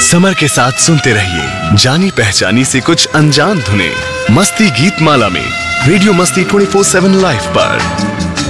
Summer के साथ सुनते रहिए जानी पहचानी से कुछ अनजान धुनें मस्ती गीत माला में रेडियो मस्ती 24/7 लाइव पर।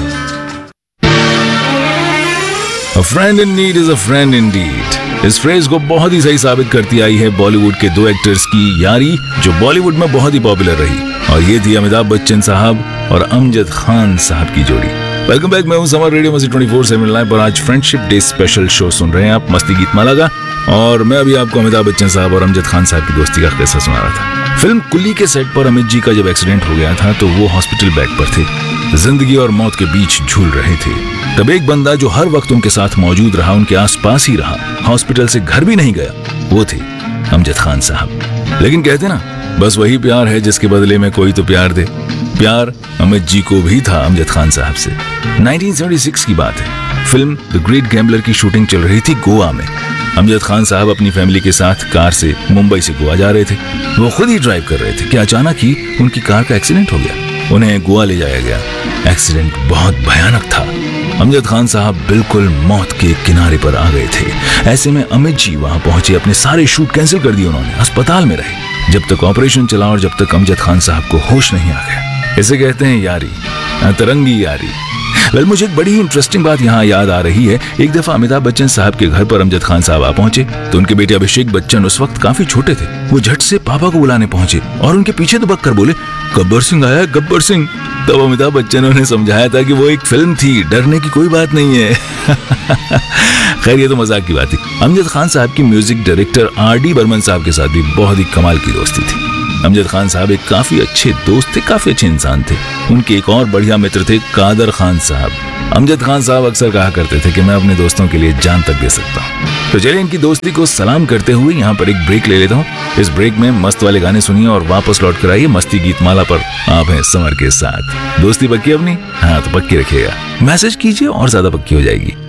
A friend in need is a friend indeed. इस फ्रेज को बहुत ही सही साबित करती आई है बॉलीवुड के दो एक्टर्स की यारी जो बॉलीवुड में बहुत ही पॉपुलर रही, और ये थी अमिताभ बच्चन साहब और अमजद खान साहब की जोड़ी। वेलकम बैक, मैं हूं समर, रेडियो मस्ती 24/7 लाइव पर आज फ्रेंडशिप डे स्पेशल शो सुन रहे हैं आप मस्ती गीत माला का, और मैं अभी आपको अमिताभ बच्चन साहब और अमजद खान साहब की दोस्ती का किस्सा सुना रहा था। फिल्म कुली के सेट पर अमित जी का जब एक्सीडेंट हो गया था तो वो हॉस्पिटल बेड पर थे, जिंदगी और मौत के बीच झूल रहे थे। तब एक बंदा जो हर वक्त उनके साथ मौजूद रहा, उनके आसपास ही रहा, हॉस्पिटल से घर भी नहीं गया, वो थे अमजद खान साहब। लेकिन कहते ना, बस वही प्यार है जिसके बदले में कोई तो प्यार दे। प्यार अमित जी को भी था अमजद खान साहब से। 1976 की बात है, फिल्म द ग्रेट गैम्बलर की शूटिंग चल रही थी गोवा में। अमजद खान साहब अपनी फैमिली के साथ कार से मुंबई से गोवा जा रहे थे। वो खुद ही ड्राइव कर रहे थे कि अचानक ही उनकी कार का एक्सीडेंट हो गया। उन्हें गोवा ले जाया गया। एक्सीडेंट बहुत भयानक था। अमजद खान साहब बिल्कुल मौत के किनारे पर आ गए थे। ऐसे में अमित जी वहां पहुंचे, अपने सारे शूट कैंसिल कर दिए उन्होंने, अस्पताल में रहे जब तक ऑपरेशन चला और जब तक अमजद खान साहब को होश नहीं आ गया। इसे कहते हैं यारी, अतरंगी यारी। वेल, मुझे एक बड़ी ही इंटरेस्टिंग बात यहाँ याद आ रही है। एक दफा अमिताभ बच्चन साहब के घर पर अमजद खान साहब आ पहुंचे तो उनके बेटे अभिषेक बच्चन उस वक्त काफी छोटे थे। वो झट से पापा को बुलाने पहुंचे और उनके पीछे दबक कर बोले, गब्बर सिंह आया है, गब्बर सिंह। तब अमिताभ बच्चन ने समझाया था कि वो एक फिल्म थी, डरने की कोई बात नहीं है। खैर, ये तो मजाक की बात थी। अमजद खान साहब की म्यूजिक डायरेक्टर R.D. बर्मन साहब के साथ भी बहुत ही कमाल की दोस्ती थी। अमजद खान साहब एक काफी अच्छे दोस्त थे, काफी अच्छे इंसान थे। उनके एक और बढ़िया मित्र थे कादर खान साहब। अमजद खान साहब अक्सर कहा करते थे कि मैं अपने दोस्तों के लिए जान तक दे सकता हूँ। तो चलिए इनकी दोस्ती को सलाम करते हुए यहाँ पर एक ब्रेक ले लेता हूँ। इस ब्रेक में मस्त वाले गाने सुनिए और वापस लौट कर आइए मस्ती गीत माला पर। आप हैं समर के साथ। दोस्ती पक्की अपनी? हाँ, तो पक्की रखिएगा। मैसेज कीजिए और ज्यादा पक्की हो जाएगी।